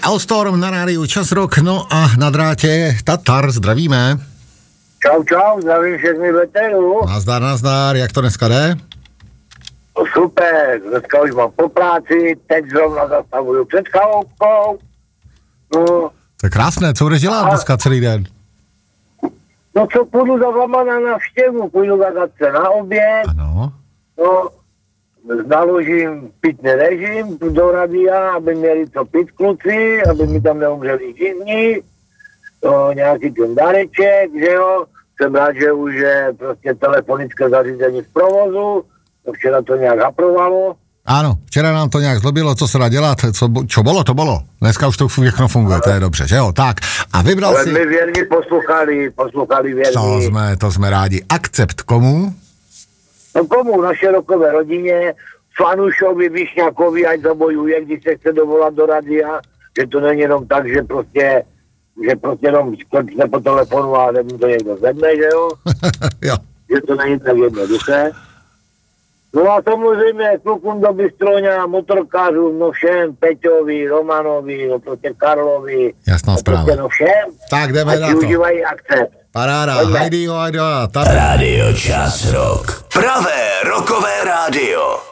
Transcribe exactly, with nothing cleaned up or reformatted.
Alstorm na rádiu Čas Rock, no a na drátě Tatar, zdravíme. Čau, čau, zdravím všechny veterů. Nazdar, nazdar, jak to dneska jde? No super, dneska už mám po práci, teď zrovna zastavuju před chaloupkou. No, to je krásné, co budeš dělat dneska celý den? No co, půjdu za vama na návštěvu, půjdu za Gatce na oběd. Ano. No, naložím pitný režim do radia, aby měli co pít kluci, aby mi tam neumřeli živní. No, nějaký ten dáreček, že jo. Jsem rád, že už je prostě telefonické zařízení v provozu. To včera to nějak haprovalo. Ano, včera nám to nějak zlobilo, co se dá dělat, co, čo bolo, to bolo. Dneska už to všechno funguje, ale to je dobře, že jo, tak. A vybral ale si... Ale my věrní poslouchali, poslouchali věrní. To jsme, to jsme rádi. Akcept komu? No komu, naše rokové rodině, Fanušovi, Višňakovi, ať zabojuje, když se chce dovolat do radia, že to není jenom tak, že prostě, že prostě jenom sklopne po telefonu a mu to někdo zvedne, že jo? Jo. Že to není tak jednoduché. No a samozřejmě klukům do Bystroňa, motorkářům, no všem, Peťovi, Romanovi, no prostě Karlovi. Jasná zpráva. Prostě no všem. Tak jdeme na to. Užívají Akcept. Paráda, hajdy, hajda. Rádio Čas Rock. Pravé rokové rádio.